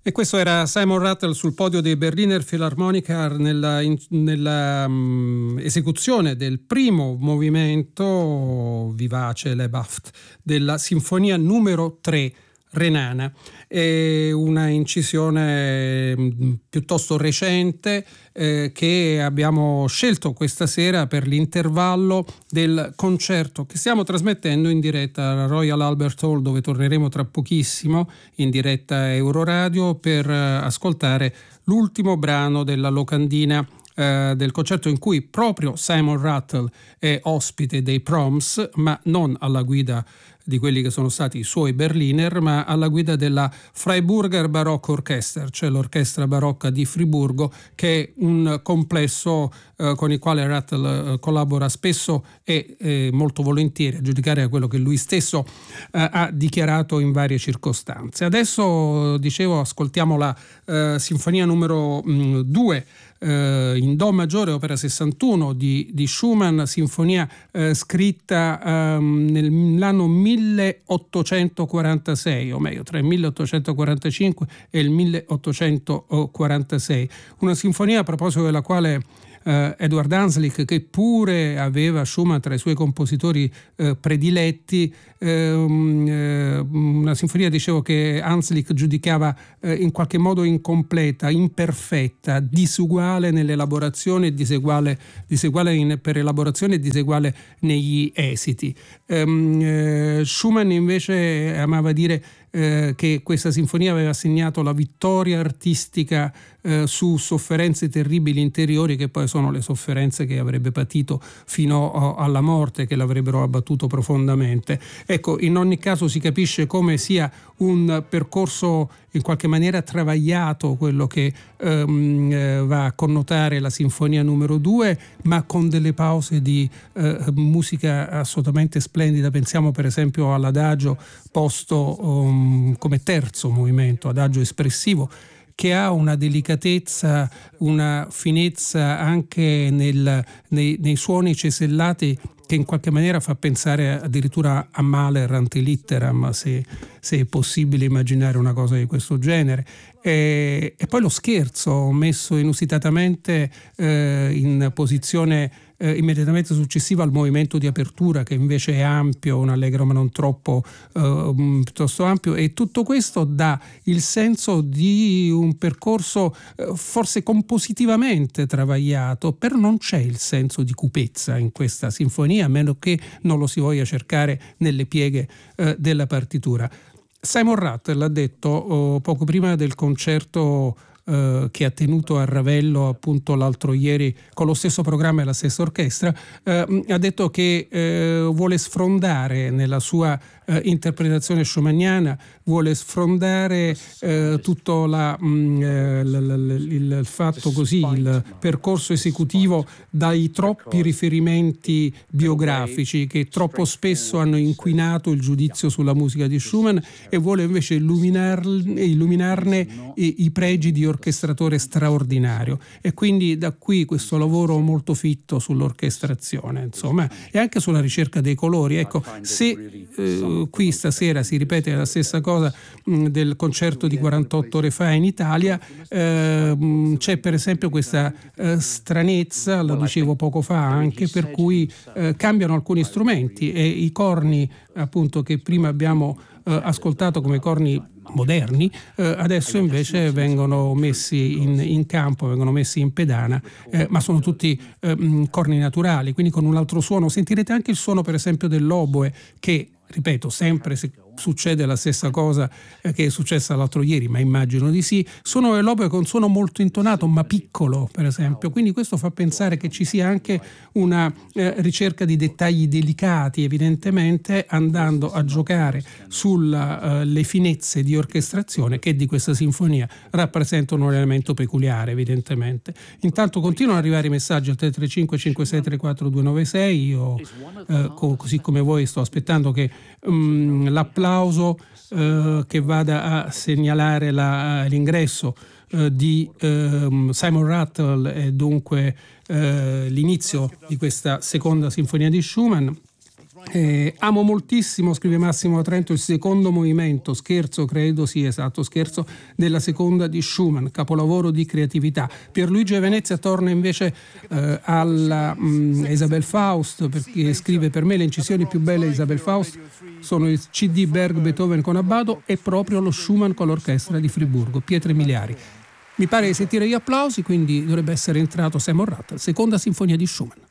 E questo era Simon Rattle sul podio dei Berliner Philharmoniker nella esecuzione del primo movimento vivace, Lebhaft, della sinfonia numero 3 renana. È una incisione piuttosto recente che abbiamo scelto questa sera per l'intervallo del concerto che stiamo trasmettendo in diretta alla Royal Albert Hall, dove torneremo tra pochissimo in diretta Euroradio per ascoltare l'ultimo brano della locandina del concerto in cui proprio Simon Rattle è ospite dei Proms, ma non alla guida di quelli che sono stati i suoi Berliner, ma alla guida della Freiburger Baroque Orchester, cioè l'orchestra barocca di Friburgo, che è un complesso con il quale Rattle collabora spesso e molto volentieri, a giudicare da quello che lui stesso ha dichiarato in varie circostanze. Adesso, dicevo, ascoltiamo la sinfonia numero 2 in Do maggiore, opera 61 di Schumann, sinfonia scritta nell'anno 1846, o meglio tra il 1845 e il 1846, una sinfonia a proposito della quale Eduard Hanslick, che pure aveva Schumann tra i suoi compositori prediletti, una sinfonia, dicevo, che Hanslick giudicava in qualche modo incompleta, imperfetta, disuguale nell'elaborazione e diseguale per elaborazione e diseguale negli esiti. Schumann invece amava dire che questa sinfonia aveva segnato la vittoria artistica su sofferenze terribili interiori, che poi sono le sofferenze che avrebbe patito fino alla morte, che l'avrebbero abbattuto profondamente. Ecco, in ogni caso si capisce come sia un percorso in qualche maniera travagliato quello che va a connotare la sinfonia numero 2, ma con delle pause di musica assolutamente splendida. Pensiamo per esempio all'adagio posto come terzo movimento, adagio espressivo, che ha una delicatezza, una finezza anche nei suoni cesellati, che in qualche maniera fa pensare addirittura a Mahler ante litteram, se è possibile immaginare una cosa di questo genere. E poi lo scherzo messo inusitatamente in posizione immediatamente successiva al movimento di apertura, che invece è ampio, un allegro ma non troppo, piuttosto ampio, e tutto questo dà il senso di un percorso forse compositivamente travagliato, però non c'è il senso di cupezza in questa sinfonia, a meno che non lo si voglia cercare nelle pieghe della partitura. Simon Rattle ha detto poco prima del concerto che ha tenuto a Ravello appunto l'altro ieri con lo stesso programma e la stessa orchestra, ha detto che vuole sfrondare nella sua interpretazione schumanniana, vuole sfrondare tutto il fatto così, il percorso esecutivo dai troppi riferimenti biografici che troppo spesso hanno inquinato il giudizio sulla musica di Schumann, e vuole invece illuminarne i pregi di orchestratore straordinario. E quindi da qui questo lavoro molto fitto sull'orchestrazione, insomma, e anche sulla ricerca dei colori. Ecco, se qui stasera si ripete la stessa cosa del concerto di 48 ore fa in Italia, c'è per esempio questa stranezza, lo dicevo poco fa anche, per cui cambiano alcuni strumenti, e i corni appunto che prima abbiamo ascoltato come corni moderni, adesso invece vengono messi in campo, vengono messi in pedana, ma sono tutti corni naturali, quindi con un altro suono. Sentirete anche il suono per esempio dell'oboe, che, ripeto, sempre se succede la stessa cosa che è successa l'altro ieri, ma immagino di sì, suono dell'oboe con suono molto intonato ma piccolo, per esempio, quindi questo fa pensare che ci sia anche una ricerca di dettagli delicati, evidentemente andando a giocare sulle finezze di orchestrazione che di questa sinfonia rappresentano un elemento peculiare, evidentemente. Intanto continuano ad arrivare i messaggi al 335 5634 296. Io così come voi sto aspettando che l'applauso che vada a segnalare l'ingresso di Simon Rattle e dunque l'inizio di questa seconda sinfonia di Schumann. Amo moltissimo, scrive Massimo da Trento, il secondo movimento, scherzo della seconda di Schumann, capolavoro di creatività. Pierluigi Venezia torna invece alla Isabel Faust, perché scrive: per me le incisioni più belle di Isabel Faust sono il CD Berg Beethoven con Abbado e proprio lo Schumann con l'orchestra di Friburgo, pietre miliari. Mi pare di sentire gli applausi, quindi dovrebbe essere entrato Simon Rattle, seconda sinfonia di Schumann.